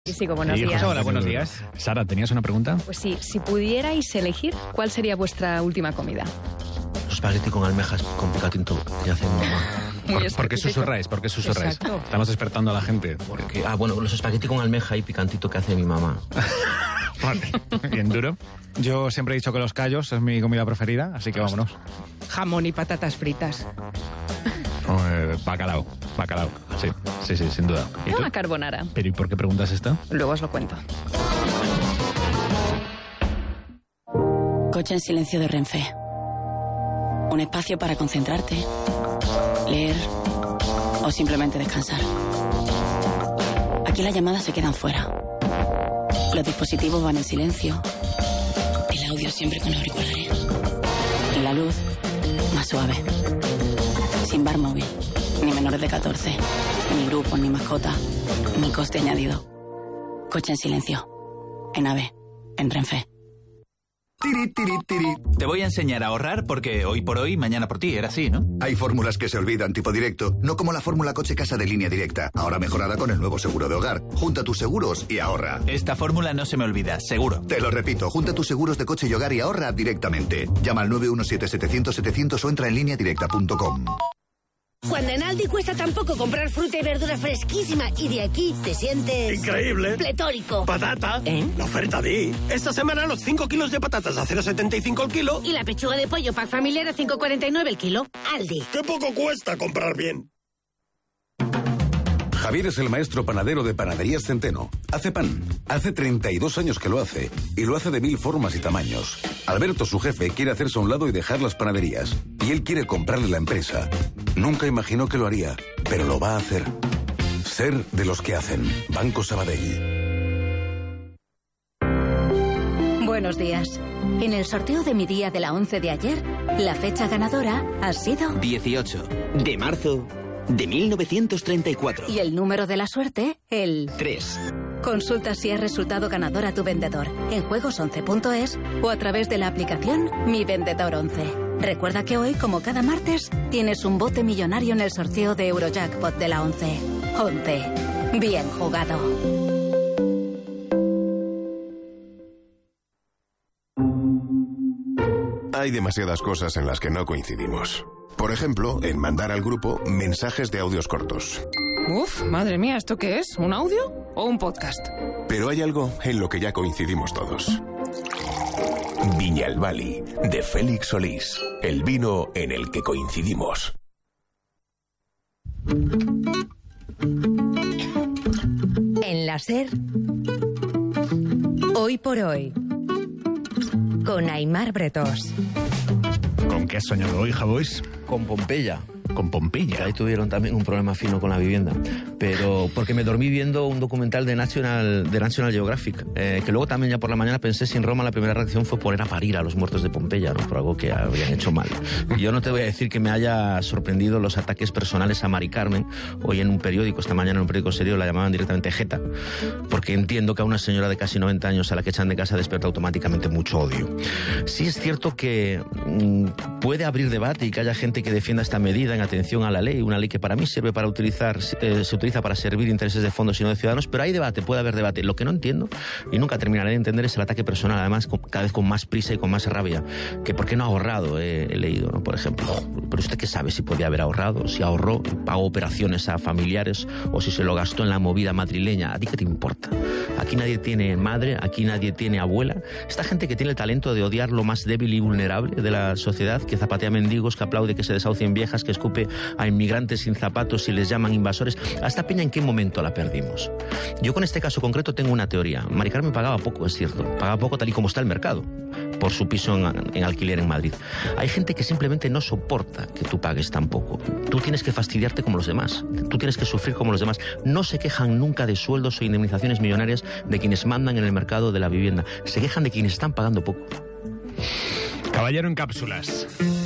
Y sigo, buenos días. Hola, buenos días. Sara, ¿tenías una pregunta? Pues sí, si pudierais elegir, ¿cuál sería vuestra última comida? Los espagueti con almejas con picatinto que hace mi mamá. ¿Por qué susurráis? ¿Por qué susurráis? Exacto. Estamos despertando a la gente. Porque, los espagueti con almeja y picantito que hace mi mamá. Vale. Bien duro. Yo siempre he dicho que los callos es mi comida preferida, así que vámonos. Jamón y patatas fritas. Bacalao. Sí, sin duda. ¿Y tú? Una carbonara. ¿Pero y por qué preguntas esto? Luego os lo cuento. Coche en silencio de Renfe. Un espacio para concentrarte, leer o simplemente descansar. Aquí las llamadas se quedan fuera. Los dispositivos van en silencio. El audio siempre con auriculares. Y la luz más suave. Sin bar móvil, ni menores de 14, ni grupos, ni mascota, ni coste añadido. Coche en silencio. En AVE. En Renfe. Te voy a enseñar a ahorrar porque hoy por hoy, mañana por ti, era así, ¿no? Hay fórmulas que se olvidan tipo directo, no como la fórmula coche casa de Línea Directa, ahora mejorada con el nuevo seguro de hogar. Junta tus seguros y ahorra. Esta fórmula no se me olvida, seguro. Te lo repito, junta tus seguros de coche y hogar y ahorra directamente. Llama al 917-700-700 o entra en lineadirecta.com. Cuando en Aldi cuesta tan poco comprar fruta y verdura fresquísima y de aquí te sientes... ¡increíble! ¡Pletórico! ¡Patata! La oferta de... Esta semana los 5 kilos de patatas a 0,75 el kilo. Y la pechuga de pollo pack familiar a 5,49 el kilo. Aldi. ¡Qué poco cuesta comprar bien! Javier es el maestro panadero de Panaderías Centeno. Hace pan. Hace 32 años que lo hace. Y lo hace de 1000 formas y tamaños. Alberto, su jefe, quiere hacerse a un lado y dejar las panaderías. Y él quiere comprarle la empresa. Nunca imaginó que lo haría, pero lo va a hacer. Ser de los que hacen. Banco Sabadell. Buenos días. En el sorteo de mi día de la 11 de ayer, la fecha ganadora ha sido... 18 de marzo de 1934. Y el número de la suerte, el... 3. Consulta si has resultado ganador a tu vendedor en juegos11.es o a través de la aplicación Mi Vendedor 11. Recuerda que hoy, como cada martes, tienes un bote millonario en el sorteo de Eurojackpot de la 11. 11. Bien jugado. Hay demasiadas cosas en las que no coincidimos. Por ejemplo, en mandar al grupo mensajes de audios cortos. Uf, madre mía, ¿esto qué es? ¿Un audio o un podcast? Pero hay algo en lo que ya coincidimos todos. Viñalbali, de Félix Solís. El vino en el que coincidimos. En la SER, Hoy por Hoy, con Aimar Bretós. ¿Con qué has soñado hoy, Javois? Con Pompeya. Con Pompeya. Que ahí tuvieron también un problema fino con la vivienda. Pero porque me dormí viendo un documental de National Geographic, que luego también ya por la mañana pensé si en Roma la primera reacción fue poner a parir a los muertos de Pompeya, ¿no? Por algo que habían hecho mal. Yo no te voy a decir que me haya sorprendido los ataques personales a Mari Carmen. Hoy en un periódico, esta mañana en un periódico serio, la llamaban directamente Jeta, porque entiendo que a una señora de casi 90 años a la que echan de casa despierta automáticamente mucho odio. Sí es cierto que puede abrir debate y que haya gente que defienda esta medida en atención a la ley, una ley que para mí sirve para se utiliza para servir intereses de fondos y no de ciudadanos, pero hay debate, puede haber debate. Lo que no entiendo, y nunca terminaré de entender, es el ataque personal, además cada vez con más prisa y con más rabia, que por qué no ha ahorrado, he leído, ¿no? Por ejemplo. Pero usted qué sabe si podía haber ahorrado, si ahorró, pagó operaciones a familiares o si se lo gastó en la movida madrileña. ¿A ti qué te importa? Aquí nadie tiene madre, aquí nadie tiene abuela. Esta gente que tiene el talento de odiar lo más débil y vulnerable de la sociedad, que zapatea mendigos, que aplaude que se desahucien viejas, que escupe a inmigrantes sin zapatos y les llaman invasores. ¿A esta peña en qué momento la perdimos? Yo con este caso concreto tengo una teoría. Mari Carmen pagaba poco, es cierto. Pagaba poco tal y como está el mercado por su piso en alquiler en Madrid. Hay gente que simplemente no soporta que tú pagues tan poco. Tú tienes que fastidiarte como los demás. Tú tienes que sufrir como los demás. No se quejan nunca de sueldos o indemnizaciones millonarias de quienes mandan en el mercado de la vivienda. Se quejan de quienes están pagando poco. Caballero en cápsulas.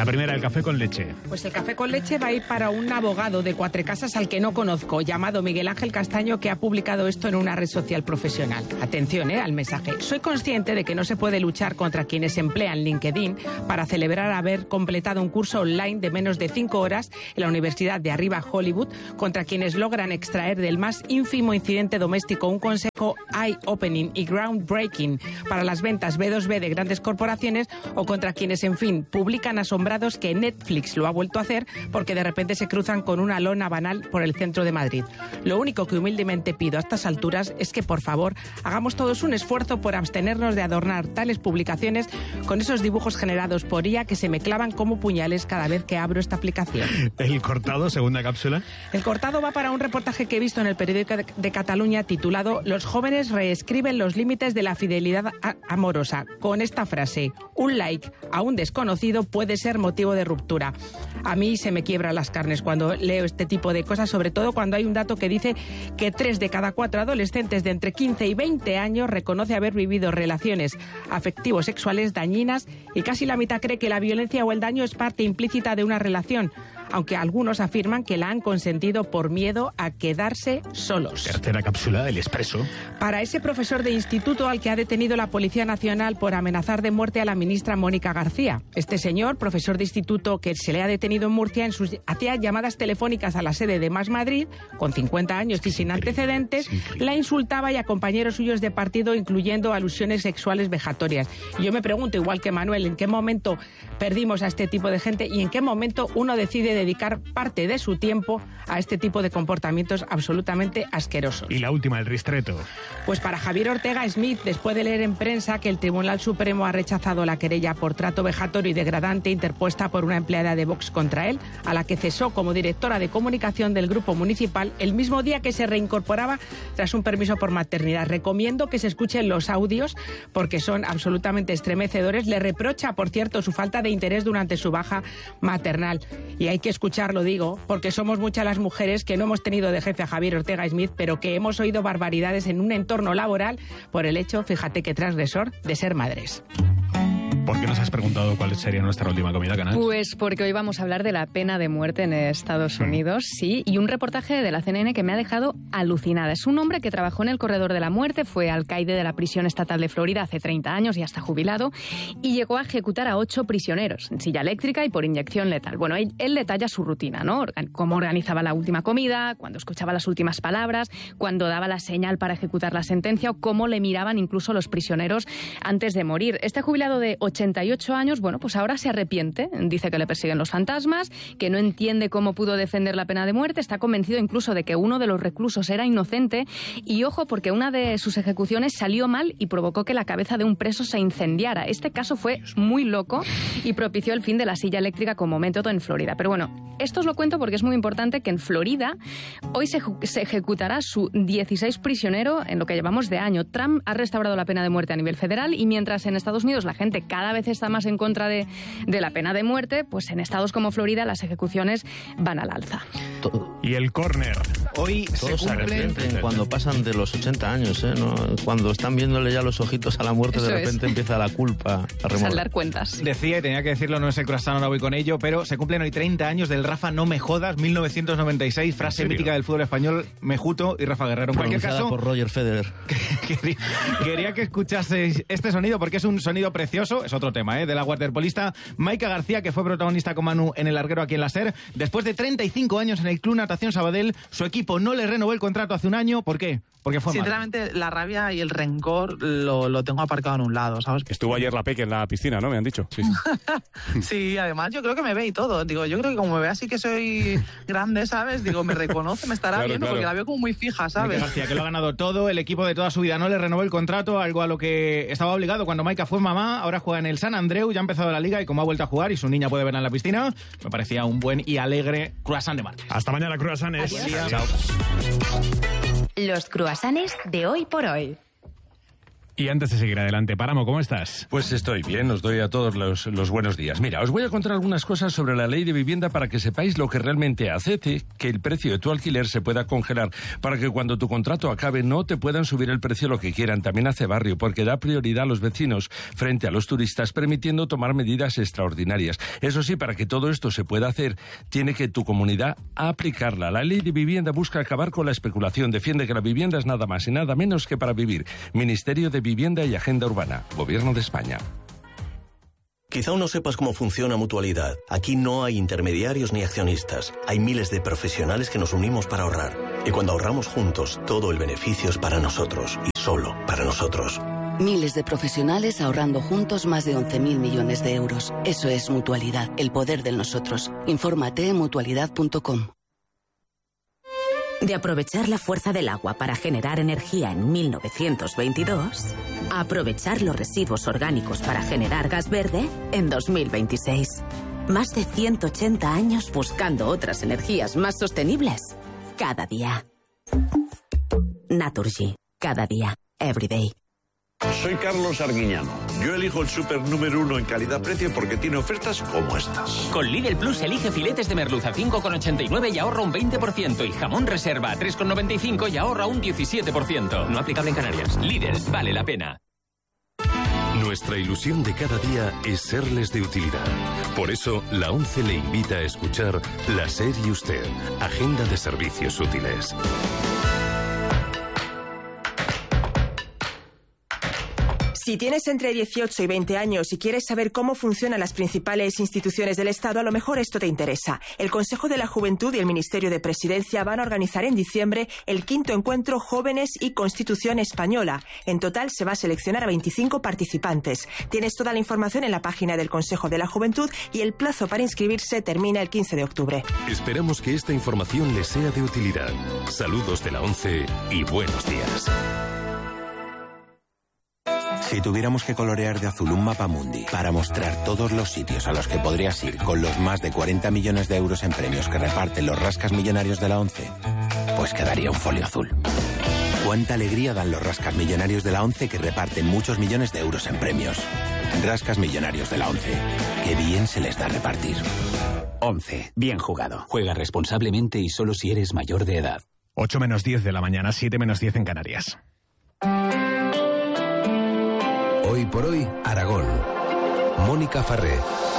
La primera, el café con leche. Pues el café con leche va a ir para un abogado de Cuatrecasas al que no conozco, llamado Miguel Ángel Castaño, que ha publicado esto en una red social profesional. Atención, al mensaje. Soy consciente de que no se puede luchar contra quienes emplean LinkedIn para celebrar haber completado un curso online de menos de 5 horas en la Universidad de Arriba Hollywood, contra quienes logran extraer del más ínfimo incidente doméstico un consejo eye-opening y groundbreaking para las ventas B2B de grandes corporaciones, o contra quienes, en fin, publican asombrados que Netflix lo ha vuelto a hacer porque de repente se cruzan con una lona banal por el centro de Madrid. Lo único que humildemente pido a estas alturas es que, por favor, hagamos todos un esfuerzo por abstenernos de adornar tales publicaciones con esos dibujos generados por IA que se me clavan como puñales cada vez que abro esta aplicación. El cortado, segunda cápsula. El cortado va para un reportaje que he visto en el periódico de Cataluña titulado "Los jóvenes reescriben los límites de la fidelidad amorosa", con esta frase: un like a un desconocido puede ser motivo de ruptura. A mí se me quiebran las carnes cuando leo este tipo de cosas, sobre todo cuando hay un dato que dice que 3 de cada 4 adolescentes de entre 15 y 20 años reconoce haber vivido relaciones afectivo-sexuales dañinas, y casi la mitad cree que la violencia o el daño es parte implícita de una relación, aunque algunos afirman que la han consentido por miedo a quedarse solos. Tercera cápsula, el expreso. Para ese profesor de instituto al que ha detenido la Policía Nacional por amenazar de muerte a la ministra Mónica García. Este señor, profesor de instituto que se le ha detenido en Murcia, hacía llamadas telefónicas a la sede de Más Madrid, con 50 años y sin antecedentes, la insultaba y a compañeros suyos de partido, incluyendo alusiones sexuales vejatorias. Y yo me pregunto, igual que Manuel, ¿en qué momento perdimos a este tipo de gente y en qué momento uno decide dedicar parte de su tiempo a este tipo de comportamientos absolutamente asquerosos? Y la última, el ristreto. Pues para Javier Ortega Smith, después de leer en prensa que el Tribunal Supremo ha rechazado la querella por trato vejatorio y degradante interpuesta por una empleada de Vox contra él, a la que cesó como directora de comunicación del Grupo Municipal el mismo día que se reincorporaba tras un permiso por maternidad. Recomiendo que se escuchen los audios porque son absolutamente estremecedores. Le reprocha, por cierto, su falta de interés durante su baja maternal. Y hay que escucharlo, digo, porque somos muchas las mujeres que no hemos tenido de jefe a Javier Ortega Smith, pero que hemos oído barbaridades en un entorno laboral por el hecho, fíjate qué transgresor, de ser madres. ¿Por qué nos has preguntado cuál sería nuestra última comida, Canal? Pues porque hoy vamos a hablar de la pena de muerte en Estados Unidos, sí, y un reportaje de la CNN que me ha dejado alucinada. Es un hombre que trabajó en el corredor de la muerte, fue alcaide de la prisión estatal de Florida hace 30 años y está jubilado, y llegó a ejecutar a 8 prisioneros en silla eléctrica y por inyección letal. Bueno, él detalla su rutina, ¿no? Cómo organizaba la última comida, cuando escuchaba las últimas palabras, cuando daba la señal para ejecutar la sentencia, o cómo le miraban incluso los prisioneros antes de morir. Este jubilado de 88 años, bueno, pues ahora se arrepiente, dice que le persiguen los fantasmas, que no entiende cómo pudo defender la pena de muerte, está convencido incluso de que uno de los reclusos era inocente, y ojo, porque una de sus ejecuciones salió mal y provocó que la cabeza de un preso se incendiara. Este caso fue muy loco y propició el fin de la silla eléctrica como método en Florida. Pero bueno, esto os lo cuento porque es muy importante que en Florida hoy se ejecutará su 16 prisionero en lo que llevamos de año. Trump ha restaurado la pena de muerte a nivel federal, y mientras en Estados Unidos la gente cada vez está más en contra de la pena de muerte, pues en estados como Florida las ejecuciones van al alza. Y el córner. Hoy todos se arrepienten cuando pasan de los 80 años, ¿eh? ¿No? Cuando están viéndole ya los ojitos a la muerte, eso de repente empieza la culpa a remover. Saldar cuentas. Decía, y tenía que decirlo, no es el croissant, ahora voy con ello, pero se cumplen hoy 30 años del Rafa No Me Jodas, 1996, frase mítica del fútbol español, Mejuto y Rafa Guerrero. En cualquier caso, por Roger Federer. Quería que escuchaseis este sonido porque es un sonido precioso, es otro tema, de la waterpolista Maika García, que fue protagonista con Manu en El Larguero aquí en la SER. Después de 35 años en el Club Natación Sabadell, su equipo no le renovó el contrato hace un año. ¿Por qué? Porque fue sinceramente mal. La rabia y el rencor lo tengo aparcado en un lado, ¿sabes? Estuvo ayer la Peque en la piscina, ¿no? Me han dicho. Sí, sí. Sí, además yo creo que me ve y todo. Digo, yo creo que como me ve así que soy grande, ¿sabes? Digo, me reconoce, me estará viendo, porque la veo como muy fija, ¿sabes? Maika García, que lo ha ganado todo, el equipo de toda su vida no le renovó el contrato, algo a lo que estaba obligado cuando Maika fue mamá. Ahora juega en el San Andreu, ya ha empezado la liga y como ha vuelto a jugar y su niña puede verla en la piscina, me parecía un buen y alegre croissant de martes. Hasta mañana, croissants. Chao. Los croissants de Hoy por Hoy. Y antes de seguir adelante, Páramo, ¿cómo estás? Pues estoy bien, os doy a todos los buenos días. Mira, os voy a contar algunas cosas sobre la ley de vivienda para que sepáis lo que realmente hace que el precio de tu alquiler se pueda congelar, para que cuando tu contrato acabe no te puedan subir el precio lo que quieran. También hace barrio, porque da prioridad a los vecinos frente a los turistas, permitiendo tomar medidas extraordinarias. Eso sí, para que todo esto se pueda hacer, tiene que tu comunidad aplicarla. La ley de vivienda busca acabar con la especulación, defiende que la vivienda es nada más y nada menos que para vivir. Ministerio de Vivienda y Agenda Urbana, Gobierno de España. Quizá no sepas cómo funciona Mutualidad. Aquí no hay intermediarios ni accionistas. Hay miles de profesionales que nos unimos para ahorrar. Y cuando ahorramos juntos, todo el beneficio es para nosotros y solo para nosotros. Miles de profesionales ahorrando juntos más de 11.000 millones de euros. Eso es Mutualidad, el poder del nosotros. Infórmate en mutualidad.com. De aprovechar la fuerza del agua para generar energía en 1922, a aprovechar los residuos orgánicos para generar gas verde en 2026. Más de 180 años buscando otras energías más sostenibles. Cada día. Naturgy. Cada día. Every day. Soy Carlos Arguiñano. Yo elijo el súper número 1 en calidad-precio porque tiene ofertas como estas. Con Lidl Plus elige filetes de merluza a 5,89 y ahorra un 20%. Y jamón reserva a 3,95 y ahorra un 17%. No aplicable en Canarias. Lidl, vale la pena. Nuestra ilusión de cada día es serles de utilidad. Por eso, la ONCE le invita a escuchar La SER y Usted, Agenda de Servicios Útiles. Si tienes entre 18 y 20 años y quieres saber cómo funcionan las principales instituciones del Estado, a lo mejor esto te interesa. El Consejo de la Juventud y el Ministerio de Presidencia van a organizar en diciembre el 5º encuentro Jóvenes y Constitución Española. En total se va a seleccionar a 25 participantes. Tienes toda la información en la página del Consejo de la Juventud y el plazo para inscribirse termina el 15 de octubre. Esperamos que esta información les sea de utilidad. Saludos de la ONCE y buenos días. Si tuviéramos que colorear de azul un mapamundi para mostrar todos los sitios a los que podrías ir con los más de 40 millones de euros en premios que reparten los rascas millonarios de la ONCE, pues quedaría un folio azul. Cuánta alegría dan los rascas millonarios de la ONCE que reparten muchos millones de euros en premios. Rascas millonarios de la ONCE. Qué bien se les da repartir. ONCE. Bien jugado. Juega responsablemente y solo si eres mayor de edad. 8 menos 10 de la mañana, 7 menos 10 en Canarias. Hoy por hoy, Aragón. Mónica Farré.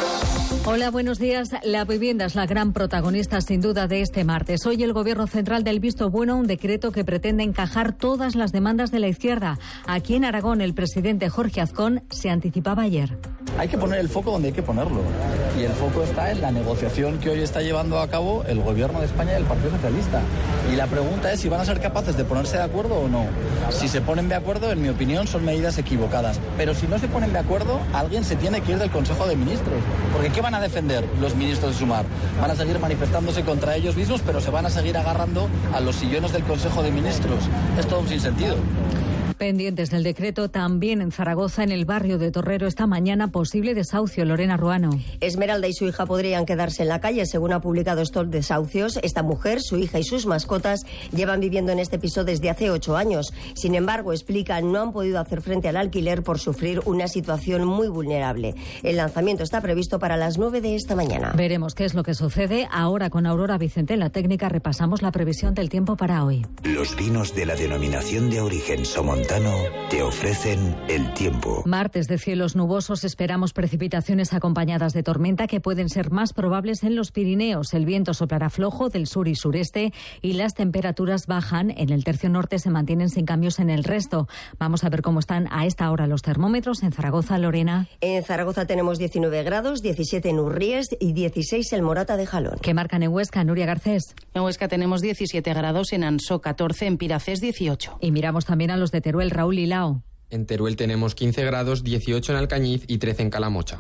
Hola, buenos días. La vivienda es la gran protagonista, sin duda, de este martes. Hoy el Gobierno Central del visto bueno a un decreto que pretende encajar todas las demandas de la izquierda. Aquí en Aragón, el presidente Jorge Azcón se anticipaba ayer. Hay que poner el foco donde hay que ponerlo. Y el foco está en la negociación que hoy está llevando a cabo el Gobierno de España y el Partido Socialista. Y la pregunta es si van a ser capaces de ponerse de acuerdo o no. Si se ponen de acuerdo, en mi opinión, son medidas equivocadas. Pero si no se ponen de acuerdo, alguien se tiene que ir del Consejo de Ministros. Porque ¿qué van a defender los ministros de Sumar? Van a seguir manifestándose contra ellos mismos, pero se van a seguir agarrando a los sillones del Consejo de Ministros. Es todo un sinsentido. Pendientes del decreto, también en Zaragoza, en el barrio de Torrero, esta mañana posible desahucio. Lorena Ruano. Esmeralda y su hija podrían quedarse en la calle, según ha publicado estos desahucios. Esta mujer, su hija y sus mascotas llevan viviendo en este piso desde hace 8 años. Sin embargo, explican, no han podido hacer frente al alquiler por sufrir una situación muy vulnerable. El lanzamiento está previsto para las 9 de esta mañana. Veremos qué es lo que sucede. Ahora con Aurora Vicente, la técnica, repasamos la previsión del tiempo para hoy. Los vinos de la denominación de origen Somontano te ofrecen el tiempo. Martes de cielos nubosos, esperamos precipitaciones acompañadas de tormenta que pueden ser más probables en los Pirineos. El viento soplará flojo del sur y sureste y las temperaturas bajan. En el tercio norte se mantienen sin cambios en el resto. Vamos a ver cómo están a esta hora los termómetros en Zaragoza, Lorena. En Zaragoza tenemos 19 grados, 17 en Urríes y 16 en Morata de Jalón. ¿Qué marcan en Huesca, Nuria Garcés? En Huesca tenemos 17 grados, en Ansó 14, en Piracés 18. Y miramos también a los de Teruel, Raúl Hilao. En Teruel tenemos 15 grados, 18 en Alcañiz y 13 en Calamocha.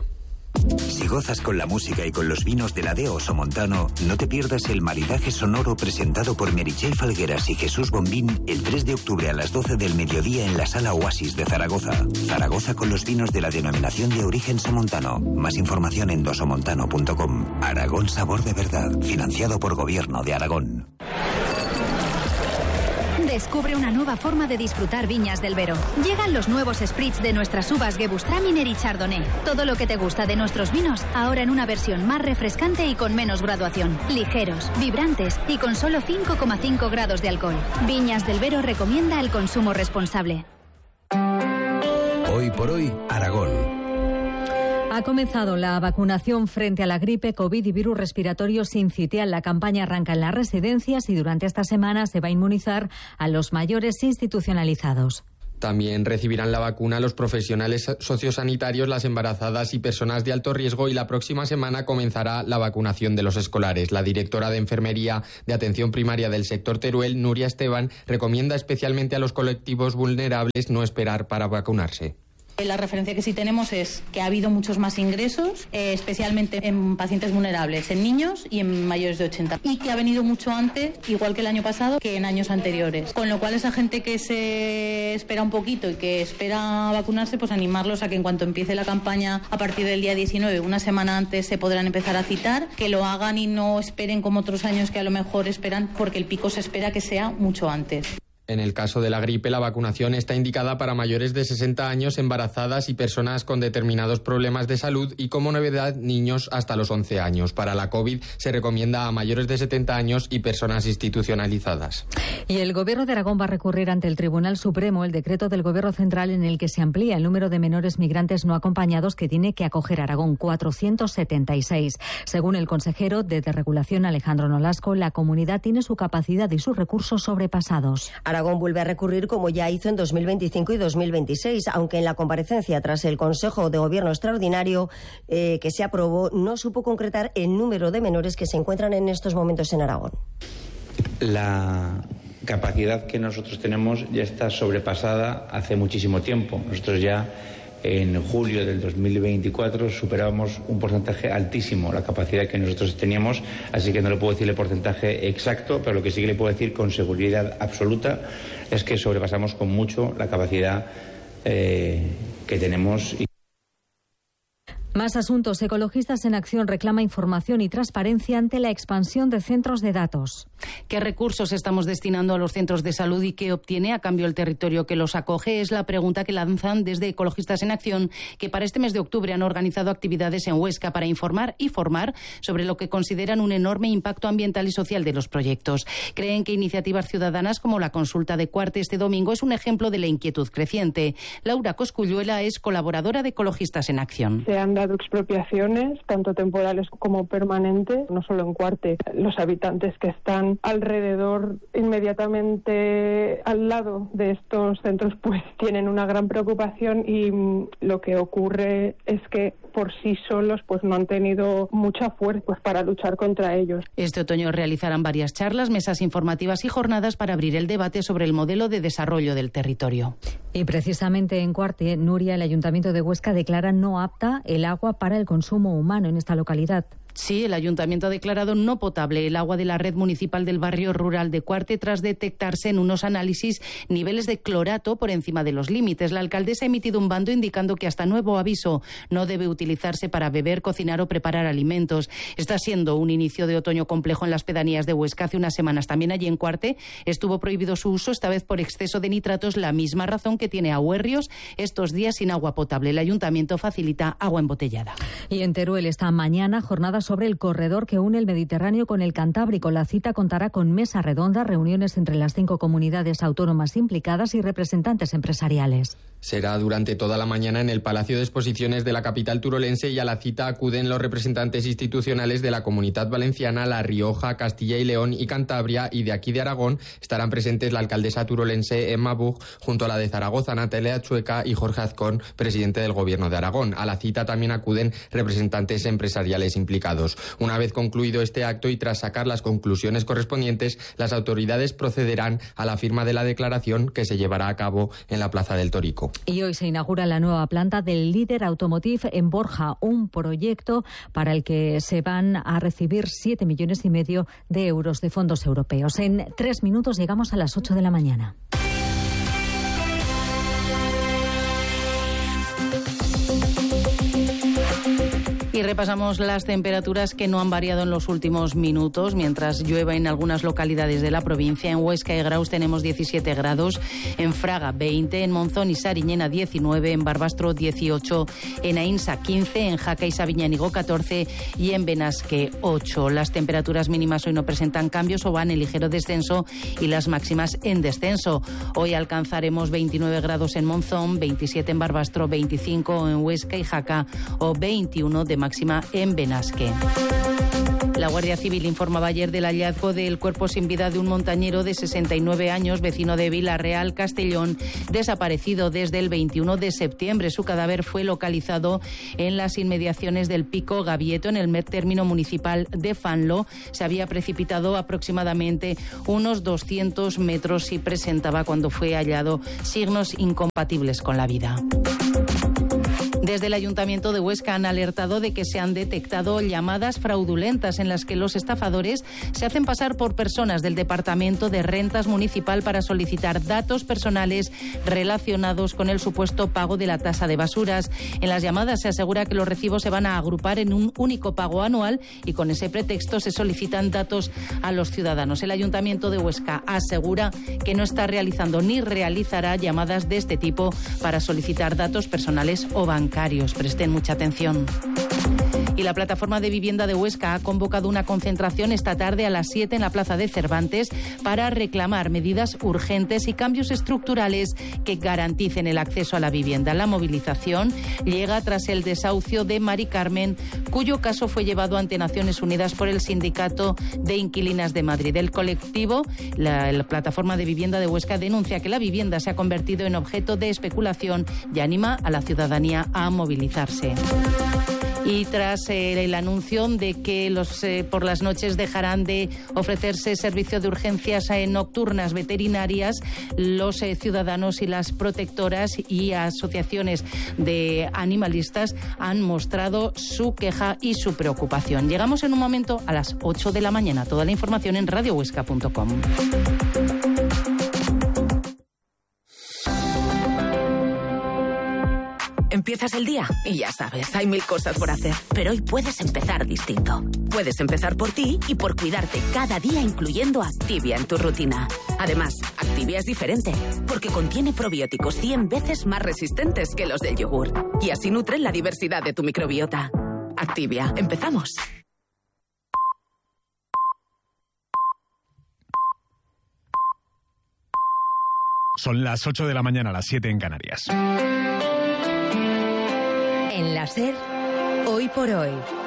Si gozas con la música y con los vinos de la DEO Somontano, no te pierdas el maridaje sonoro presentado por Meritxell Falgueras y Jesús Bombín el 3 de octubre a las 12 del mediodía en la Sala Oasis de Zaragoza. Zaragoza con los vinos de la denominación de origen Somontano. Más información en dosomontano.com. Aragón, sabor de verdad. Financiado por Gobierno de Aragón. Descubre una nueva forma de disfrutar Viñas del Vero. Llegan los nuevos spritz de nuestras uvas Gewürztraminer y Chardonnay. Todo lo que te gusta de nuestros vinos, ahora en una versión más refrescante y con menos graduación. Ligeros, vibrantes y con solo 5,5 grados de alcohol. Viñas del Vero recomienda el consumo responsable. Hoy por hoy, Aragón. Ha comenzado la vacunación frente a la gripe, COVID y virus respiratorio sincitial. La campaña arranca en las residencias y durante esta semana se va a inmunizar a los mayores institucionalizados. También recibirán la vacuna los profesionales sociosanitarios, las embarazadas y personas de alto riesgo, y la próxima semana comenzará la vacunación de los escolares. La directora de Enfermería de Atención Primaria del sector Teruel, Nuria Esteban, recomienda especialmente a los colectivos vulnerables no esperar para vacunarse. La referencia que sí tenemos es que ha habido muchos más ingresos, especialmente en pacientes vulnerables, en niños y en mayores de 80. Y que ha venido mucho antes, igual que el año pasado, que en años anteriores. Con lo cual, esa gente que se espera un poquito y que espera vacunarse, pues animarlos a que en cuanto empiece la campaña a partir del día 19, una semana antes, se podrán empezar a citar, que lo hagan y no esperen como otros años que a lo mejor esperan, porque el pico se espera que sea mucho antes. En el caso de la gripe, la vacunación está indicada para mayores de 60 años, embarazadas y personas con determinados problemas de salud, y como novedad, niños hasta los 11 años. Para la COVID se recomienda a mayores de 70 años y personas institucionalizadas. Y el Gobierno de Aragón va a recurrir ante el Tribunal Supremo el decreto del Gobierno Central en el que se amplía el número de menores migrantes no acompañados que tiene que acoger Aragón, 476. Según el consejero de Desregulación, Alejandro Nolasco, la comunidad tiene su capacidad y sus recursos sobrepasados. Aragón vuelve a recurrir como ya hizo en 2025 y 2026, aunque en la comparecencia tras el Consejo de Gobierno Extraordinario que se aprobó no supo concretar el número de menores que se encuentran en estos momentos en Aragón. La capacidad que nosotros tenemos ya está sobrepasada hace muchísimo tiempo. Nosotros ya en julio del 2024 superábamos un porcentaje altísimo la capacidad que nosotros teníamos, así que no le puedo decir el porcentaje exacto, pero lo que sí que le puedo decir con seguridad absoluta es que sobrepasamos con mucho la capacidad que tenemos. Más asuntos. Ecologistas en Acción reclama información y transparencia ante la expansión de centros de datos. ¿Qué recursos estamos destinando a los centros de salud y qué obtiene a cambio el territorio que los acoge? Es la pregunta que lanzan desde Ecologistas en Acción, que para este mes de octubre han organizado actividades en Huesca para informar y formar sobre lo que consideran un enorme impacto ambiental y social de los proyectos. Creen que iniciativas ciudadanas como la consulta de Cuarte este domingo es un ejemplo de la inquietud creciente. Laura Cosculluela es colaboradora de Ecologistas en Acción. Se han dado expropiaciones, tanto temporales como permanentes, no solo en Cuarte. Los habitantes que están alrededor, inmediatamente al lado de estos centros, pues tienen una gran preocupación, y lo que ocurre es que por sí solos pues no han tenido mucha fuerza pues para luchar contra ellos. Este otoño realizarán varias charlas, mesas informativas y jornadas para abrir el debate sobre el modelo de desarrollo del territorio. Y precisamente en Cuarte, Nuria, el Ayuntamiento de Huesca declara no apta el agua para el consumo humano en esta localidad. Sí, el Ayuntamiento ha declarado no potable el agua de la red municipal del barrio rural de Cuarte tras detectarse en unos análisis niveles de clorato por encima de los límites. La alcaldesa ha emitido un bando indicando que hasta nuevo aviso no debe utilizarse para beber, cocinar o preparar alimentos. Está siendo un inicio de otoño complejo en las pedanías de Huesca. Hace unas semanas también allí en Cuarte estuvo prohibido su uso, esta vez por exceso de nitratos, la misma razón que tiene a Huerrios estos días sin agua potable. El Ayuntamiento facilita agua embotellada. Y en Teruel esta mañana jornada sobre el corredor que une el Mediterráneo con el Cantábrico. La cita contará con mesa redonda, reuniones entre las 5 comunidades autónomas implicadas y representantes empresariales. Será durante toda la mañana en el Palacio de Exposiciones de la capital turolense, y a la cita acuden los representantes institucionales de la Comunidad Valenciana, La Rioja, Castilla y León y Cantabria, y de aquí de Aragón estarán presentes la alcaldesa turolense Emma Buch junto a la de Zaragoza, Natalia Chueca, y Jorge Azcón, presidente del Gobierno de Aragón. A la cita también acuden representantes empresariales implicados. Una vez concluido este acto y tras sacar las conclusiones correspondientes, las autoridades procederán a la firma de la declaración que se llevará a cabo en la Plaza del Torico. Y hoy se inaugura la nueva planta del Líder Automotive en Borja, un proyecto para el que se van a recibir 7,5 millones de euros de fondos europeos. En 3 minutos llegamos a las 8 de la mañana. Y Y repasamos las temperaturas que no han variado en los últimos minutos, mientras llueve en algunas localidades de la provincia. En Huesca y Graus tenemos 17 grados, en Fraga 20, en Monzón y Sariñena 19, en Barbastro 18, en Ainsa 15, en Jaca y Sabiñánigo 14 y en Benasque 8. Las temperaturas mínimas hoy no presentan cambios o van en ligero descenso y las máximas en descenso. Hoy alcanzaremos 29 grados en Monzón, 27 en Barbastro, 25 en Huesca y Jaca o 21 de máxima en Benasque. La Guardia Civil informaba ayer del hallazgo del cuerpo sin vida de un montañero de 69 años, vecino de Vilarreal, Castellón, desaparecido desde el 21 de septiembre. Su cadáver fue localizado en las inmediaciones del Pico Gavieto, en el término municipal de Fanlo. Se había precipitado aproximadamente unos 200 metros y presentaba, cuando fue hallado, signos incompatibles con la vida. Desde el Ayuntamiento de Huesca han alertado de que se han detectado llamadas fraudulentas en las que los estafadores se hacen pasar por personas del Departamento de Rentas Municipal para solicitar datos personales relacionados con el supuesto pago de la tasa de basuras. En las llamadas se asegura que los recibos se van a agrupar en un único pago anual y con ese pretexto se solicitan datos a los ciudadanos. El Ayuntamiento de Huesca asegura que no está realizando ni realizará llamadas de este tipo para solicitar datos personales o bancarios. Presten mucha atención. Y la plataforma de vivienda de Huesca ha convocado una concentración esta tarde a las 7 en la Plaza de Cervantes para reclamar medidas urgentes y cambios estructurales que garanticen el acceso a la vivienda. La movilización llega tras el desahucio de Mari Carmen, cuyo caso fue llevado ante Naciones Unidas por el Sindicato de Inquilinas de Madrid. El colectivo, la plataforma de vivienda de Huesca, denuncia que la vivienda se ha convertido en objeto de especulación y anima a la ciudadanía a movilizarse. Y tras el anuncio de que por las noches dejarán de ofrecerse servicio de urgencias nocturnas veterinarias, los ciudadanos y las protectoras y asociaciones de animalistas han mostrado su queja y su preocupación. Llegamos en un momento a las 8 de la mañana. Toda la información en radiohuesca.com. Empiezas el día y ya sabes, hay mil cosas por hacer. Pero hoy puedes empezar distinto. Puedes empezar por ti y por cuidarte cada día, incluyendo Activia en tu rutina. Además, Activia es diferente porque contiene probióticos 100 veces más resistentes que los del yogur. Y así nutren la diversidad de tu microbiota. Activia, empezamos. Son las 8 de la mañana, las 7 en Canarias. En la SER, Hoy por Hoy,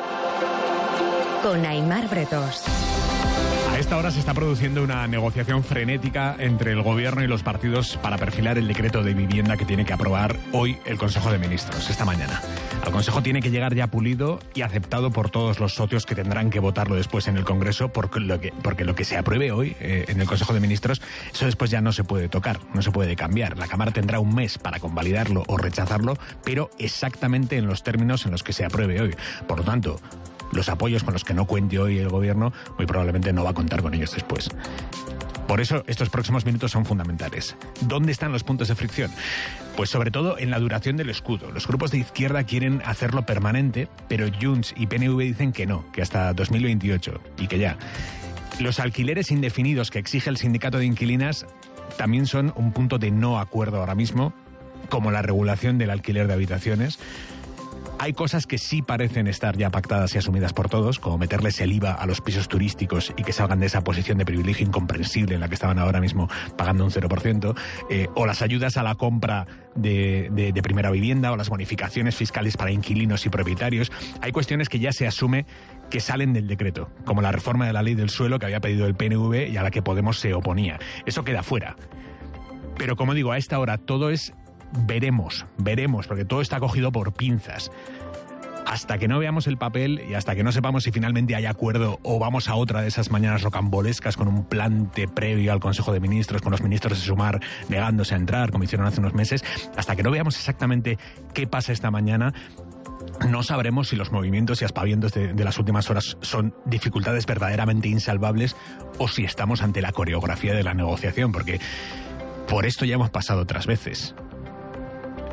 con Aimar Bretos. A esta hora se está produciendo una negociación frenética entre el Gobierno y los partidos para perfilar el decreto de vivienda que tiene que aprobar hoy el Consejo de Ministros, esta mañana. Al Consejo tiene que llegar ya pulido y aceptado por todos los socios que tendrán que votarlo después en el Congreso, porque lo que se apruebe hoy en el Consejo de Ministros, eso después ya no se puede tocar, no se puede cambiar. La Cámara tendrá un mes para convalidarlo o rechazarlo, pero exactamente en los términos en los que se apruebe hoy. Por lo tanto, los apoyos con los que no cuente hoy el Gobierno muy probablemente no va a contar con ellos después. Por eso estos próximos minutos son fundamentales. ¿Dónde están los puntos de fricción? Pues sobre todo en la duración del escudo. Los grupos de izquierda quieren hacerlo permanente, pero Junts y PNV dicen que no, que hasta 2028 y que ya. Los alquileres indefinidos que exige el sindicato de inquilinas también son un punto de no acuerdo ahora mismo, como la regulación del alquiler de habitaciones. Hay cosas que sí parecen estar ya pactadas y asumidas por todos, como meterles el IVA a los pisos turísticos y que salgan de esa posición de privilegio incomprensible en la que estaban ahora mismo pagando un 0%, o las ayudas a la compra de primera vivienda, o las bonificaciones fiscales para inquilinos y propietarios. Hay cuestiones que ya se asume que salen del decreto, como la reforma de la ley del suelo que había pedido el PNV y a la que Podemos se oponía. Eso queda fuera. Pero como digo, a esta hora todo es veremos, porque todo está cogido por pinzas. Hasta que no veamos el papel y hasta que no sepamos si finalmente hay acuerdo o vamos a otra de esas mañanas rocambolescas con un plante previo al Consejo de Ministros, con los ministros de Sumar negándose a entrar, como hicieron hace unos meses, hasta que no veamos exactamente qué pasa esta mañana, no sabremos si los movimientos y aspavientos de las últimas horas son dificultades verdaderamente insalvables o si estamos ante la coreografía de la negociación, porque por esto ya hemos pasado otras veces.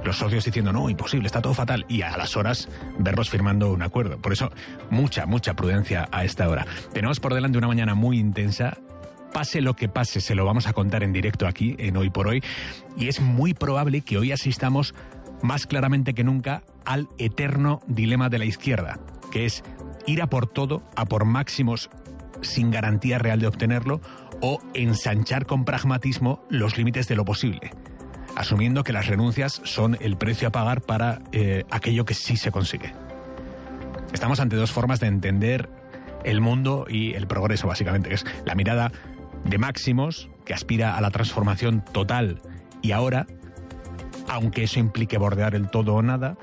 Los socios diciendo, no, imposible, está todo fatal, y a las horas verlos firmando un acuerdo. Por eso, mucha prudencia a esta hora. Tenemos por delante una mañana muy intensa. Pase lo que pase, se lo vamos a contar en directo aquí, en Hoy por Hoy, y es muy probable que hoy asistamos más claramente que nunca al eterno dilema de la izquierda, que es ir a por todo, a por máximos sin garantía real de obtenerlo, o ensanchar con pragmatismo los límites de lo posible, asumiendo que las renuncias son el precio a pagar para aquello que sí se consigue. Estamos ante dos formas de entender el mundo y el progreso, básicamente, que es la mirada de máximos, que aspira a la transformación total y ahora, aunque eso implique bordear el todo o nada,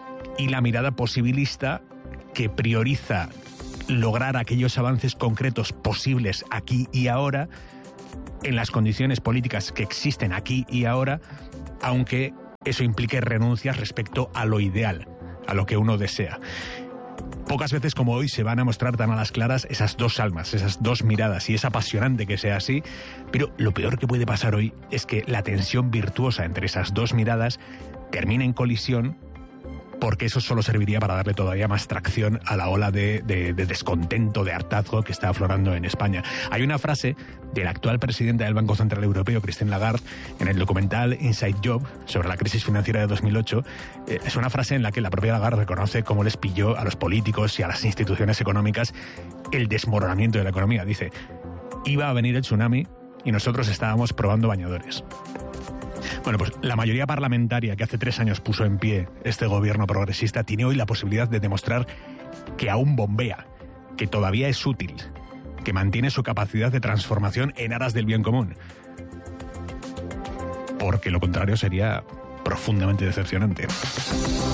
y la mirada posibilista, que prioriza lograr aquellos avances concretos posibles aquí y ahora, en las condiciones políticas que existen aquí y ahora, aunque eso implique renuncias respecto a lo ideal, a lo que uno desea. Pocas veces como hoy se van a mostrar tan a las claras esas dos almas, esas dos miradas, y es apasionante que sea así, pero lo peor que puede pasar hoy es que la tensión virtuosa entre esas dos miradas termine en colisión, porque eso solo serviría para darle todavía más tracción a la ola de descontento, de hartazgo que está aflorando en España. Hay una frase de la actual presidenta del Banco Central Europeo, Christine Lagarde, en el documental Inside Job sobre la crisis financiera de 2008. Es una frase en la que la propia Lagarde reconoce cómo les pilló a los políticos y a las instituciones económicas el desmoronamiento de la economía. Dice, iba a venir el tsunami y nosotros estábamos probando bañadores. Bueno, pues la mayoría parlamentaria que hace 3 años puso en pie este gobierno progresista tiene hoy la posibilidad de demostrar que aún bombea, que todavía es útil, que mantiene su capacidad de transformación en aras del bien común. Porque lo contrario sería profundamente decepcionante.